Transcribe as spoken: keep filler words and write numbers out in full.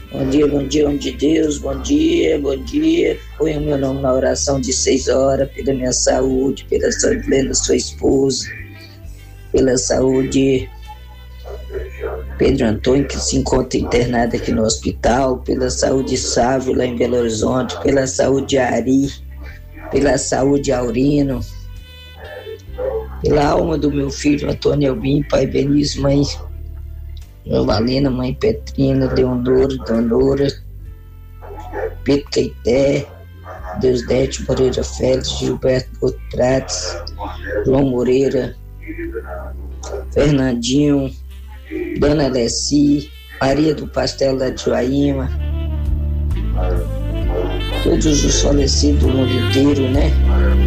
Bom dia, bom dia, homem de Deus, bom dia, bom dia. Põe o meu nome na oração de seis horas, pela minha saúde, pela saúde da sua esposa, pela saúde Pedro Antônio, que se encontra internado aqui no hospital, pela saúde Sávio, lá em Belo Horizonte, pela saúde Ari, pela saúde Aurino, pela alma do meu filho Antônio Albim, pai Benício, mãe Valina, mãe Petrina, Deondoro, Donora, Pedro Caeté, Deusdete Moreira Félix, Gilberto Botrates, João Moreira, Fernandinho, Dona Alessi, Maria do Pastel da Joaíma, todos os falecidos do mundo inteiro, né?